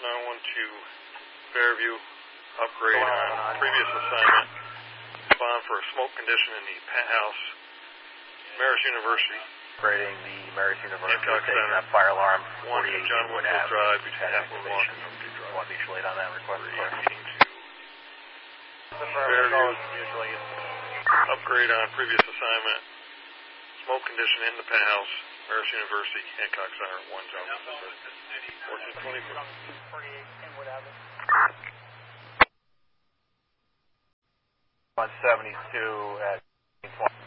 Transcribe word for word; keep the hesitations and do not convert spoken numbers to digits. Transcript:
nine one two Fairview, upgrade on previous assignment, bond for a smoke condition in the penthouse, Marist University. Upgrading the Marist University, Hancock taking Center. that fire alarm, one forty-eight John Wood Winfield Avenue. Drive, between Had Apple Walk activation. and Oak Tree Drive. Want Beach Late on that request? Meeting to Fairview, upgrade on previous assignment, smoke condition in the penthouse, Marist University, Hancock Center, one John Winfield Drive. fourteen twenty-four. one seventy-two at